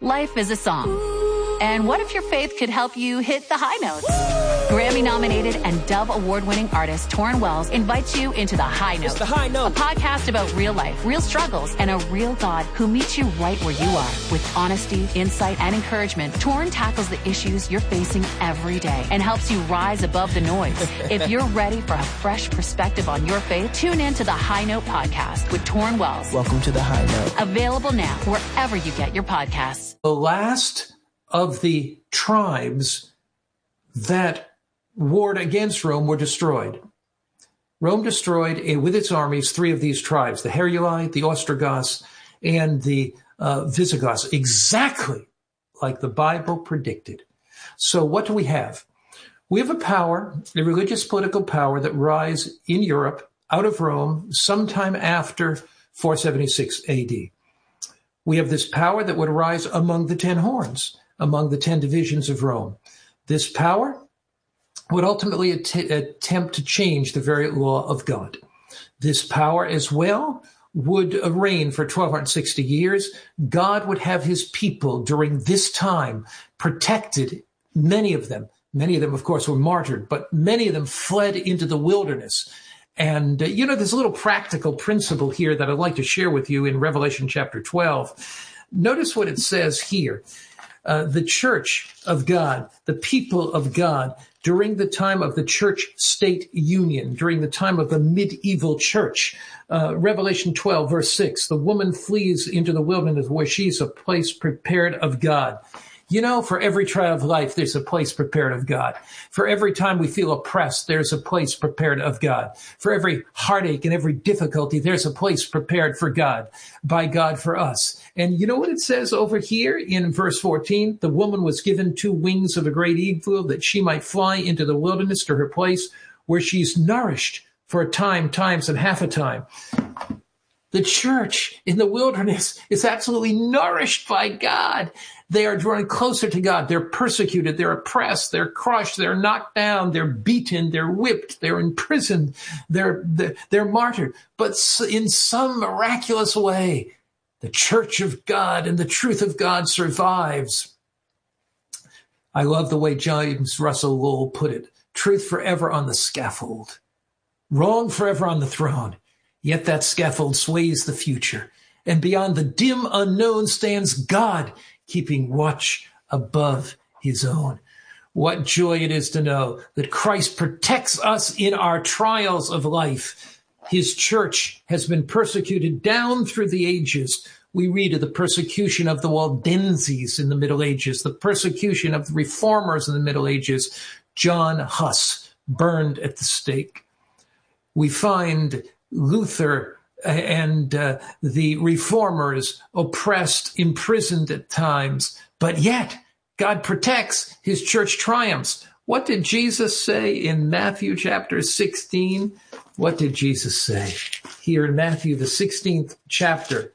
Life is a song. And what if your faith could help you hit the high notes? Grammy-nominated and Dove Award-winning artist Torrin Wells invites you into The High Note. It's The High Note. A podcast about real life, real struggles, and a real God who meets you right where you are. With honesty, insight, and encouragement, Torrin tackles the issues you're facing every day and helps you rise above the noise. If you're ready for a fresh perspective on your faith, tune in to The High Note podcast with Torrin Wells. Welcome to The High Note. Available now wherever you get your podcasts. The last of the tribes that warred against Rome were destroyed. Rome destroyed with its armies three of these tribes, the Heruli, the Ostrogoths, and the Visigoths, exactly like the Bible predicted. So what do we have? We have a power, a religious political power that rise in Europe out of Rome sometime after 476 AD. We have this power that would arise among the 10 horns, among the 10 divisions of Rome. This power would ultimately attempt to change the very law of God. This power as well would reign for 1260 years. God would have his people during this time protected. Many of them, of course, were martyred, but many of them fled into the wilderness. And, there's a little practical principle here that I'd like to share with you in Revelation chapter 12. Notice what it says here. The church of God, the people of God, during the time of the church-state union, during the time of the medieval church, Revelation 12, verse 6, the woman flees into the wilderness where she's a place prepared of God. For every trial of life, there's a place prepared of God. For every time we feel oppressed, there's a place prepared of God. For every heartache and every difficulty, there's a place prepared for God, by God for us. And you know what it says over here in verse 14? The woman was given 2 wings of a great eagle that she might fly into the wilderness to her place where she's nourished for a time, times, and half a time. The church in the wilderness is absolutely nourished by God. They are drawing closer to God. They're persecuted. They're oppressed. They're crushed. They're knocked down. They're beaten. They're whipped. They're imprisoned. They're martyred. But in some miraculous way, the church of God and the truth of God survives. I love the way James Russell Lowell put it. Truth forever on the scaffold. Wrong forever on the throne. Yet that scaffold sways the future. And beyond the dim unknown stands God, keeping watch above his own. What joy it is to know that Christ protects us in our trials of life. His church has been persecuted down through the ages. We read of the persecution of the Waldenses in the Middle Ages, the persecution of the Reformers in the Middle Ages, John Huss burned at the stake. We find Luther and the Reformers oppressed, imprisoned at times, but yet God protects, his church triumphs. What did Jesus say in Matthew chapter 16? What did Jesus say? Here in Matthew, the 16th chapter,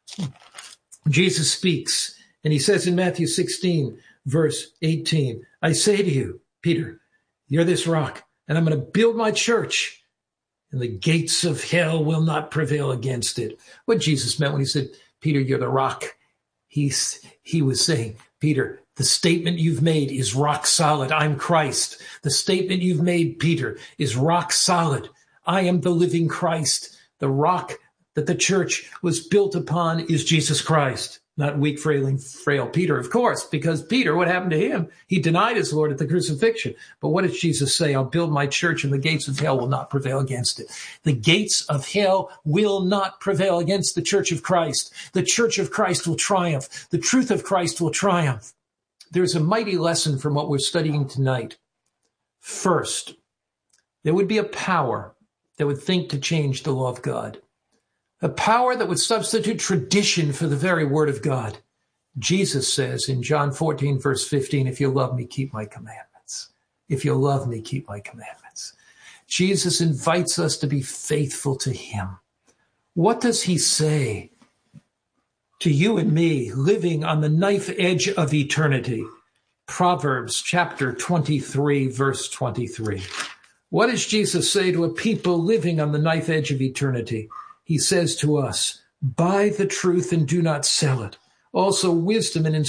Jesus speaks, and he says in Matthew 16, verse 18, I say to you, Peter, you're this rock, and I'm going to build my church, and the gates of hell will not prevail against it. What Jesus meant when he said, Peter, you're the rock, he was saying, Peter, the statement you've made is rock solid. I'm Christ. The statement you've made, Peter, is rock solid. I am the living Christ. The rock that the church was built upon is Jesus Christ. Not weak, frail Peter, of course, because Peter, what happened to him? He denied his Lord at the crucifixion. But what did Jesus say? I'll build my church and the gates of hell will not prevail against it. The gates of hell will not prevail against the church of Christ. The church of Christ will triumph. The truth of Christ will triumph. There's a mighty lesson from what we're studying tonight. First, there would be a power that would think to change the law of God. A power that would substitute tradition for the very word of God. Jesus says in John 14, verse 15, if you love me, keep my commandments. If you love me, keep my commandments. Jesus invites us to be faithful to him. What does he say to you and me living on the knife edge of eternity? Proverbs chapter 23, verse 23. What does Jesus say to a people living on the knife edge of eternity? He says to us, buy the truth and do not sell it. Also wisdom and